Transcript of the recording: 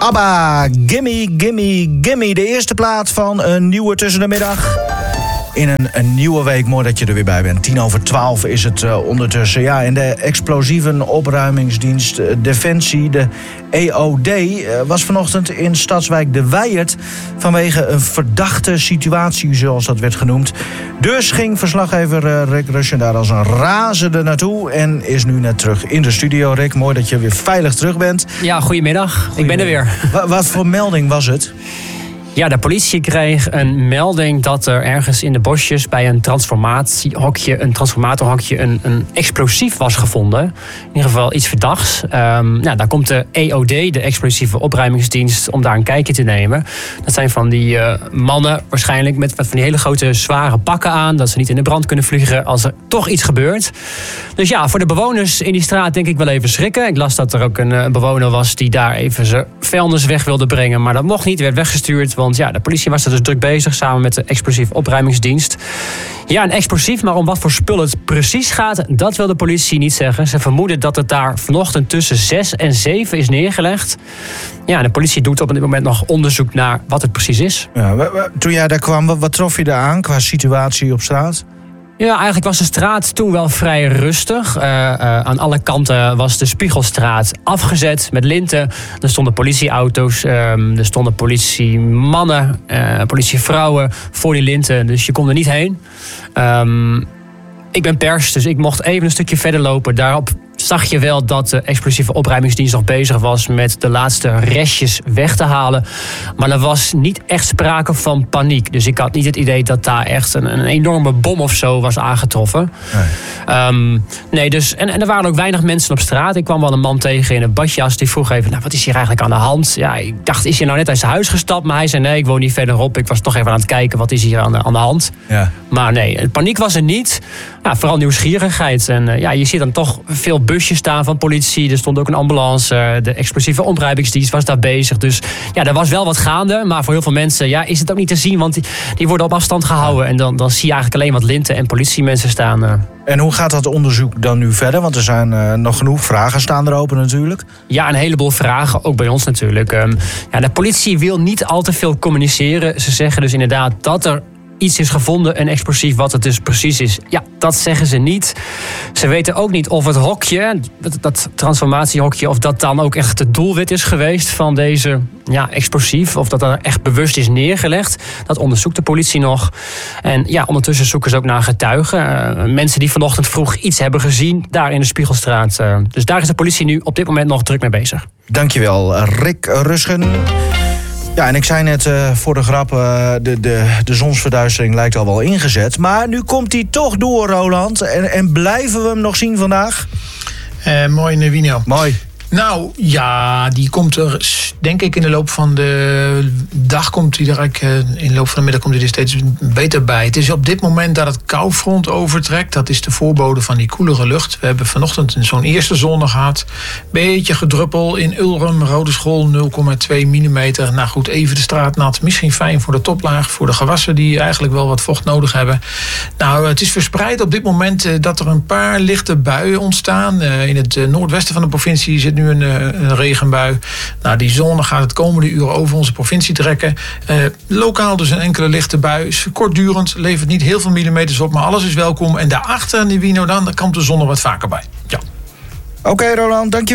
ABBA, Gimme, Gimme, Gimme. De eerste plaat van een nieuwe tussen de middag. In een nieuwe week, mooi dat je er weer bij bent. 11:10 is het ondertussen. Ja, en de explosieve opruimingsdienst Defensie, de EOD... was vanochtend in Stadswijk de Wijert... vanwege een verdachte situatie, zoals dat werd genoemd. Dus ging verslaggever Rick Rushen daar als een razende naartoe... en is nu net terug in de studio. Rick, mooi dat je weer veilig terug bent. Ja, goedemiddag. Ik ben er weer. Wat voor melding was het? Ja, de politie kreeg een melding dat er ergens in de bosjes bij een transformatorhokje een explosief was gevonden. In ieder geval iets verdachts. Daar komt de EOD, de explosieve opruimingsdienst, om daar een kijkje te nemen. Dat zijn van die mannen waarschijnlijk met van die hele grote zware pakken aan, dat ze niet in de brand kunnen vliegen als er toch iets gebeurt. Dus ja, voor de bewoners in die straat denk ik wel even schrikken. Ik las dat er ook een bewoner was die daar even zijn vuilnis weg wilde brengen, maar dat mocht niet, werd weggestuurd. Want ja, de politie was er dus druk bezig samen met de explosieve opruimingsdienst. Ja, een explosief, maar om wat voor spul het precies gaat, dat wil de politie niet zeggen. Ze vermoeden dat het daar vanochtend tussen 6 en 7 is neergelegd. Ja, de politie doet op dit moment nog onderzoek naar wat het precies is. Ja, toen jij daar kwam, wat trof je daar aan qua situatie op straat? Ja, eigenlijk was de straat toen wel vrij rustig. Aan alle kanten was de Spiegelstraat afgezet met linten. Er stonden politieauto's, er stonden politiemannen, politievrouwen voor die linten. Dus je kon er niet heen. Ik ben pers, dus ik mocht even een stukje verder lopen. Daarop zag je wel dat de explosieve opruimingsdienst nog bezig was met de laatste restjes weg te halen. Maar er was niet echt sprake van paniek. Dus ik had niet het idee dat daar echt een enorme bom of zo was aangetroffen. Nee. En er waren ook weinig mensen op straat. Ik kwam wel een man tegen in een badjas. Die vroeg even, wat is hier eigenlijk aan de hand? Ja, ik dacht, is hij nou net uit zijn huis gestapt? Maar hij zei, nee, ik woon niet verderop. Ik was toch even aan het kijken, wat is hier aan de hand? Ja. Maar nee, paniek was er niet. Ja, vooral nieuwsgierigheid. En je ziet dan toch veel busjes staan van politie. Er stond ook een ambulance. De explosieve opruimingsdienst was daar bezig. Dus ja, er was wel wat gaande. Maar voor heel veel mensen is het ook niet te zien. Want die worden op afstand gehouden. En dan zie je eigenlijk alleen wat linten en politiemensen staan. En hoe gaat dat onderzoek dan nu verder? Want er zijn nog genoeg vragen staan er open natuurlijk. Ja, een heleboel vragen. Ook bij ons natuurlijk. De politie wil niet al te veel communiceren. Ze zeggen dus inderdaad dat er iets is gevonden, een explosief, wat het dus precies is. Ja, dat zeggen ze niet. Ze weten ook niet of het hokje, dat transformatiehokje, of dat dan ook echt het doelwit is geweest van deze explosief. Of dat er echt bewust is neergelegd. Dat onderzoekt de politie nog. En ondertussen zoeken ze ook naar getuigen. Mensen die vanochtend vroeg iets hebben gezien, daar in de Spiegelstraat. Dus daar is de politie nu op dit moment nog druk mee bezig. Dankjewel, Rick Rushen. Ja, en ik zei net voor de grap, de zonsverduistering lijkt al wel ingezet. Maar nu komt hij toch door, Roland. En blijven we hem nog zien vandaag? Mooi, Nevino. Mooi. Nou, ja, die komt er, denk ik, in de loop van de dag komt hij er, in de loop van de middag komt hij er steeds beter bij. Het is op dit moment dat het koufront overtrekt. Dat is de voorbode van die koelere lucht. We hebben vanochtend zo'n eerste zone gehad. Beetje gedruppel in Ulrum, Rode School, 0,2 millimeter. Nou goed, even de straat nat. Misschien fijn voor de toplaag, voor de gewassen die eigenlijk wel wat vocht nodig hebben. Nou, het is verspreid op dit moment dat er een paar lichte buien ontstaan. In het noordwesten van de provincie zit nu een regenbui. Nou, die zone gaat het komende uur over onze provincie trekken. Lokaal dus een enkele lichte bui. Is kortdurend, levert niet heel veel millimeters op, maar alles is welkom. En daarachter, Nivino, dan komt de zon er wat vaker bij. Ja. Oké, Roland, dankjewel.